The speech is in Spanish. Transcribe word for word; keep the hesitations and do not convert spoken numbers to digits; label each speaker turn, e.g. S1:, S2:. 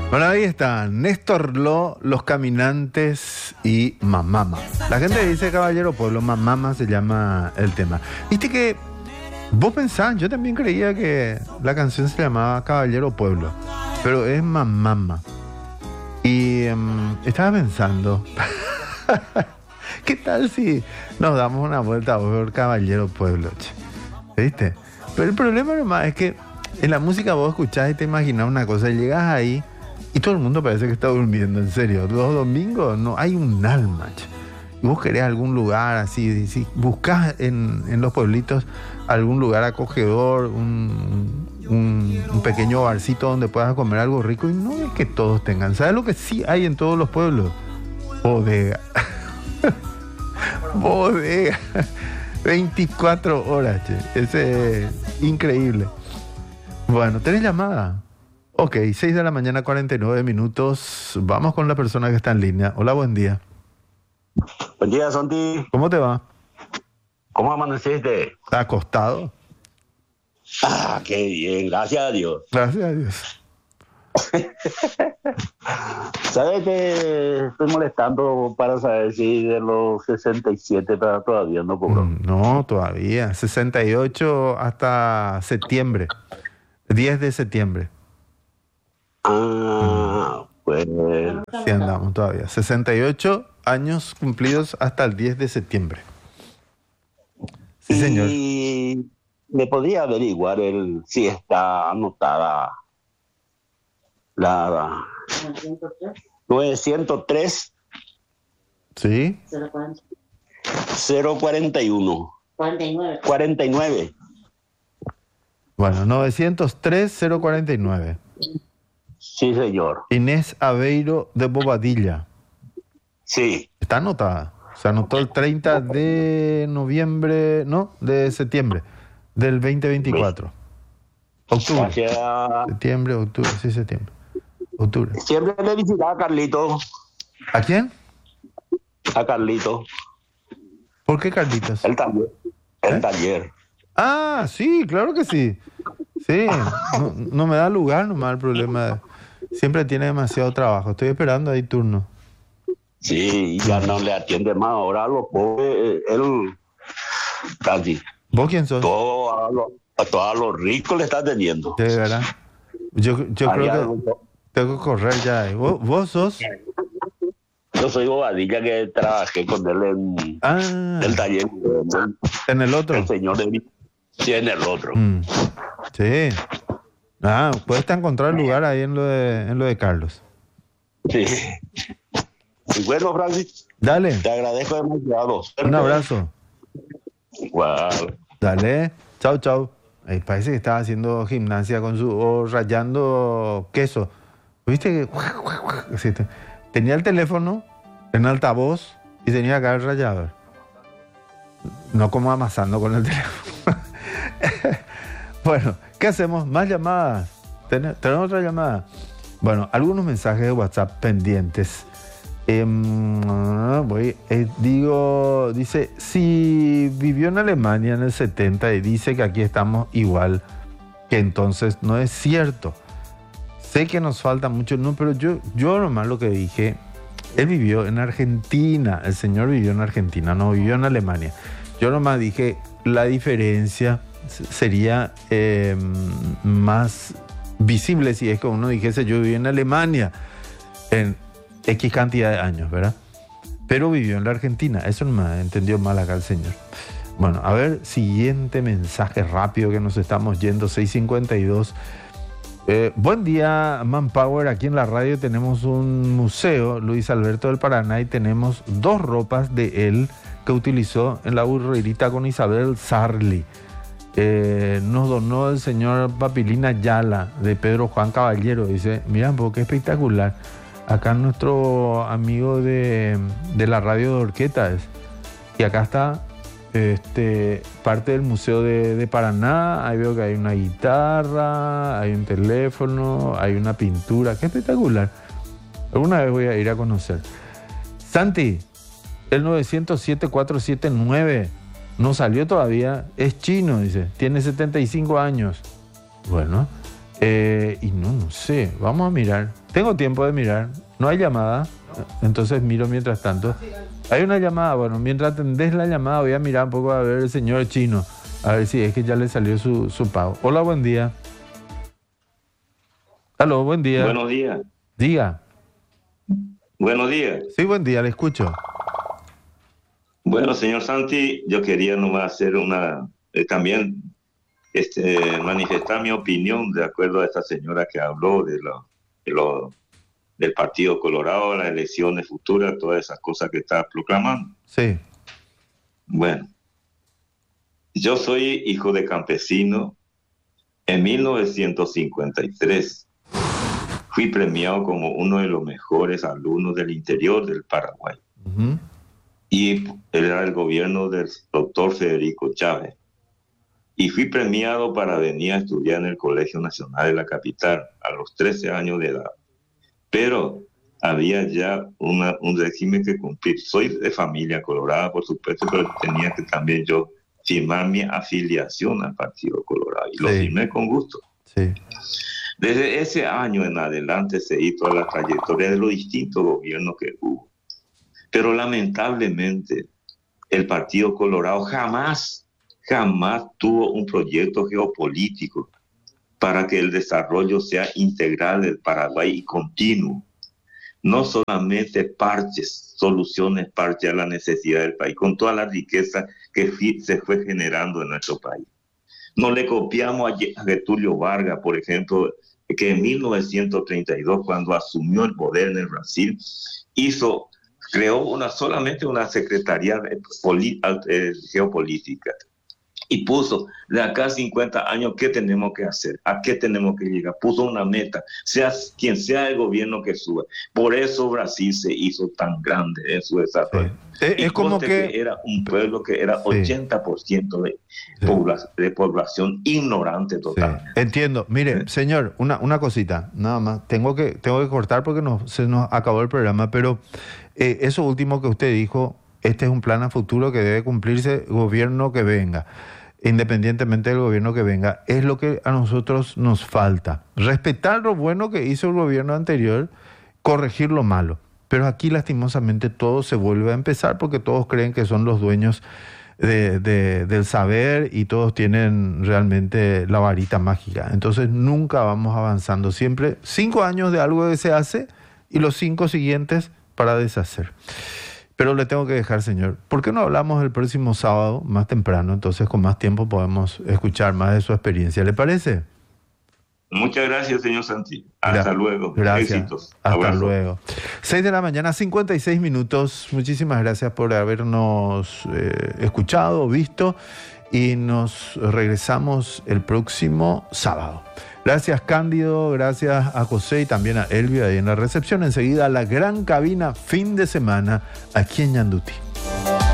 S1: Bueno, ahí están Néstor Lo, Los Caminantes y Mamama. La gente dice Caballero Pueblo, Mamama se llama el tema. Viste que vos pensás, yo también creía que la canción se llamaba Caballero Pueblo, pero es Mamama. Y um, estaba pensando, ¿qué tal si nos damos una vuelta por Caballero Pueblo? Che? ¿Viste? Pero el problema nomás es que en la música vos escuchás y te imaginás una cosa, y llegas ahí y todo el mundo parece que está durmiendo, en serio. Los domingos no hay un alma. Che. Y vos querés algún lugar así, si buscás en, en los pueblitos algún lugar acogedor, un, un, un pequeño barcito donde puedas comer algo rico, y no es que todos tengan. ¿Sabes lo que sí hay en todos los pueblos? Bodega. Bodega. veinticuatro horas, che. Ese es increíble. Bueno, ¿tenés llamada? Ok, seis de la mañana, cuarenta y nueve minutos. Vamos con la persona que está en línea. Hola, buen día.
S2: Buen día, Santi.
S1: ¿Cómo te va?
S2: ¿Cómo amaneciste?
S1: ¿Estás acostado?
S2: Ah, qué bien, gracias a Dios.
S1: Gracias a Dios.
S2: ¿Sabes que estoy molestando para saber si de los sesenta y siete todavía no cobró?
S1: Mm, no, todavía. sesenta y ocho hasta septiembre. diez de septiembre.
S2: Ah, mm. pues...
S1: Sí, andamos todavía. sesenta y ocho años cumplidos hasta el diez de septiembre. Sí, señor.
S2: Y me podría averiguar el, si está anotada la novecientos tres.
S1: ¿Sí?
S2: cero cuarenta y uno. cuarenta y nueve.
S1: Bueno, novecientos tres cero cuarenta y nueve.
S2: Sí, señor.
S1: Inés Aveiro de Bobadilla.
S2: Sí.
S1: Está anotada. Se anotó el treinta de noviembre, no, de septiembre del veinte veinticuatro. Octubre.
S2: Hacia...
S1: Septiembre, octubre, sí, septiembre. Octubre.
S2: Siempre le visitaba a Carlito.
S1: ¿A quién?
S2: A Carlito.
S1: ¿Por qué Carlitos?
S2: El taller. El
S1: ¿Eh?
S2: taller.
S1: Ah, sí, claro que sí. Sí, no, no me da lugar nomás el problema. Siempre tiene demasiado trabajo. Estoy esperando ahí turno.
S2: Sí, ya no le atiende más. Ahora a los pobres, él casi.
S1: ¿Vos quién sos?
S2: Todo a, lo, a todos los ricos le está atendiendo.
S1: De verdad. Yo, yo creo que
S2: lo...
S1: tengo que correr ya. ¿Vos, vos sos?
S2: Yo soy Bobadilla, que trabajé con él en
S1: ah,
S2: el taller.
S1: ¿En el otro?
S2: El señor de... Sí, en el otro.
S1: Mm. Sí. Ah, puedes encontrar lugar ahí en lo de, en lo de Carlos.
S2: Sí. Y bueno, Francis.
S1: Dale.
S2: Te agradezco demasiado.
S1: Un abrazo.
S2: Igual.
S1: Dale. Chau, chau. Ahí parece que estaba haciendo gimnasia con su... o rayando queso. ¿Viste que... tenía el teléfono en altavoz y tenía acá el rallador. No como amasando con el teléfono. Bueno, ¿qué hacemos? ¿Más llamadas? ¿Tenemos otra llamada? Bueno, algunos mensajes de WhatsApp pendientes. Eh, voy, eh, digo, dice, si vivió en Alemania en el setenta y dice que aquí estamos igual, que entonces no es cierto. Sé que nos falta mucho, no, pero yo, yo nomás lo que dije, él vivió en Argentina, el señor vivió en Argentina, no vivió en Alemania. Yo nomás dije, la diferencia sería eh, más visible si es que uno dijese, yo viví en Alemania en X cantidad de años, ¿verdad? Pero vivió en la Argentina, eso no me entendió mal acá el señor. Bueno, a ver, siguiente mensaje rápido que nos estamos yendo, seis cincuenta y dos. Eh, buen día, Manpower. Aquí en la radio tenemos un museo, Luis Alberto del Paraná, y tenemos dos ropas de él que utilizó en la burrerita con Isabel Sarli. Eh, nos donó el señor Papilina Yala de Pedro Juan Caballero. Dice, mira, qué espectacular. Acá nuestro amigo de, de la radio de Orqueta es. Y acá está este, parte del Museo de, de Paraná. Ahí veo que hay una guitarra, hay un teléfono, hay una pintura. Qué espectacular. Alguna vez voy a ir a conocer. Santi, el nueve cero siete cuatro siete nueve no salió todavía. Es chino, dice. Tiene setenta y cinco años. Bueno, Eh, y no, no sé, vamos a mirar. Tengo tiempo de mirar. No hay llamada, entonces miro mientras tanto. Hay una llamada, bueno, mientras atendés la llamada voy a mirar un poco a ver el señor Chino, a ver si es que ya le salió su, su pago. Hola, buen día. Aló, buen día.
S3: Buenos días.
S1: Diga.
S3: Buenos días.
S1: Sí, buen día, le escucho.
S3: Bueno, señor Santi, yo quería nomás hacer una, eh, también este, manifestar mi opinión de acuerdo a esta señora que habló de lo, de lo, del Partido Colorado, las elecciones futuras, todas esas cosas que está proclamando.
S1: Sí.
S3: Bueno, yo soy hijo de campesino. En mil novecientos cincuenta y tres fui premiado como uno de los mejores alumnos del interior del Paraguay.
S1: Uh-huh.
S3: Y era el gobierno del doctor Federico Chávez. Y fui premiado para venir a estudiar en el Colegio Nacional de la capital a los trece años de edad. Pero había ya una, un régimen que cumplir. Soy de familia colorada, por supuesto, pero tenía que también yo firmar mi afiliación al Partido Colorado. Y lo
S1: Sí.
S3: firmé con gusto.
S1: Sí.
S3: Desde ese año en adelante seguí toda la trayectoria de los distintos gobiernos que hubo. Pero lamentablemente el Partido Colorado jamás, jamás tuvo un proyecto geopolítico para que el desarrollo sea integral del Paraguay y continuo. No solamente parches, soluciones parches a la necesidad del país, con toda la riqueza que se fue generando en nuestro país. No le copiamos a Getúlio Vargas, por ejemplo, que en mil novecientos treinta y dos, cuando asumió el poder en el Brasil, hizo... creó una, solamente una secretaría de poli, eh, geopolítica y puso de acá a cincuenta años qué tenemos que hacer, a qué tenemos que llegar. Puso una meta, sea quien sea el gobierno que suba. Por eso Brasil se hizo tan grande en su desarrollo.
S1: Sí. Es, es como que...
S3: que era un pueblo que era sí. ochenta por ciento de, sí. población, de población ignorante total.
S1: Sí. Entiendo. Mire, sí. señor, una, una cosita, nada más. Tengo que, tengo que cortar porque no, se nos acabó el programa, pero eh, eso último que usted dijo, este es un plan a futuro que debe cumplirse gobierno que venga. Independientemente del gobierno que venga, es lo que a nosotros nos falta. Respetar lo bueno que hizo el gobierno anterior, corregir lo malo. Pero aquí lastimosamente todo se vuelve a empezar porque todos creen que son los dueños de, de, del saber y todos tienen realmente la varita mágica. Entonces nunca vamos avanzando. Siempre cinco años de algo que se hace y los cinco siguientes para deshacer. Pero le tengo que dejar, señor. ¿Por qué no hablamos el próximo sábado, más temprano? Entonces, con más tiempo podemos escuchar más de su experiencia. ¿Le parece?
S3: Muchas gracias, señor Santi. Hasta Gra- luego.
S1: Gracias.
S3: Éxitos.
S1: Hasta
S3: Abrazo.
S1: luego. seis de la mañana, cincuenta y seis minutos. Muchísimas gracias por habernos eh, escuchado, visto. Y nos regresamos el próximo sábado. Gracias, Cándido, gracias a José y también a Elvio ahí en la recepción. Enseguida la gran cabina fin de semana aquí en Ñanduti.